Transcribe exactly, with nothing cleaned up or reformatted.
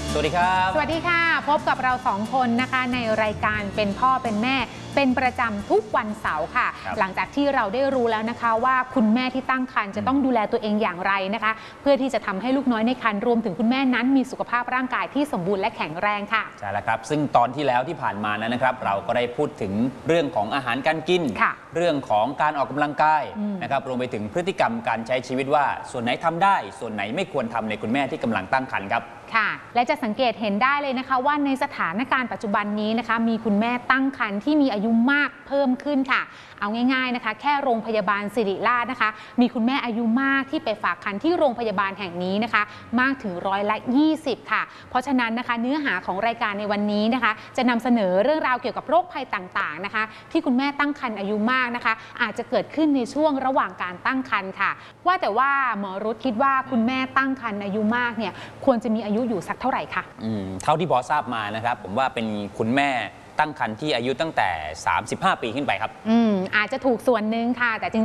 สวัสดีครับสวัสดีค่ะพบกับเราสองคนนะคะในรายการเป็นพ่อเป็นแม่เป็นประจำทุกวันเสาร์ค่ะหลังจากที่เราได้รู้แล้วนะคะว่าคุณแม่ที่ตั้งครรภ์จะต้องดูแลตัวเองอย่างไรนะคะเพื่อที่จะทำให้ลูกน้อยในครรภ์รวมถึงคุณแม่นั้นมีสุขภาพร่างกายที่สมบูรณ์และแข็งแรงค่ะใช่แล้วครับซึ่งตอนที่แล้วที่ผ่านมานั้นนะครับเราก็ได้พูดถึงเรื่องของอาหารการกินเรื่องของการออกกำลังกายนะครับรวมไปถึงพฤติกรรมการใช้ชีวิตว่าส่วนไหนทำได้ส่วนไหนไม่ควรทำในคุณแม่ที่กำลังตั้งครรภ์ครับค่ะและจะสังเกตเห็นได้เลยนะคะว่าในสถานการณ์ปัจจุบันนี้นะคะมีคุณแม่ตั้งครรภ์ที่มีอายุมากเพิ่มขึ้นค่ะเอาง่ายๆนะคะแค่โรงพยาบาลศิริราชนะคะมีคุณแม่อายุมากที่ไปฝากครรภ์ที่โรงพยาบาลแห่งนี้นะคะมากถึงร้อยละยี่สิบค่ะเพราะฉะนั้นนะคะเนื้อหาของรายการในวันนี้นะคะจะนำเสนอเรื่องราวเกี่ยวกับโรคภัยต่างๆนะคะที่คุณแม่ตั้งครรภ์อายุมากนะคะอาจจะเกิดขึ้นในช่วงระหว่างการตั้งครรภ์ค่ะว่าแต่ว่าหมอรุธคิดว่าคุณแม่ตั้งครรภ์อายุมากเนี่ยควรจะมีอายุอยู่สักเท่าไหร่คะอืมเท่าที่พอทราบมานะครับผมว่าเป็นคุณแม่ตั้งครรภ์ที่อายุตั้งแต่สามสิบห้าปีขึ้นไปครับอืมอาจจะถูกส่วนหนึ่งค่ะแต่จ